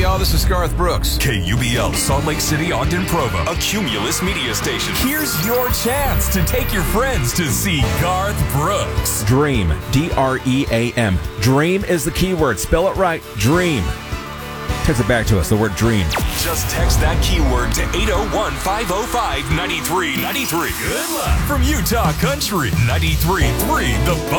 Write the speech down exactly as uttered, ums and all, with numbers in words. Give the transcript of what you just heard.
y'all. This is Garth Brooks. K U B L, Salt Lake City, Ogden, Provo. A Cumulus media station. Here's your chance to take your friends to see Garth Brooks. Dream. D R E A M. Dream is the keyword. Spell it right. Dream. Text it back to us, the word dream. Just text that keyword to eight oh one, five oh five, nine three nine three. Good luck. From Utah Country, ninety-three point three The Buzz.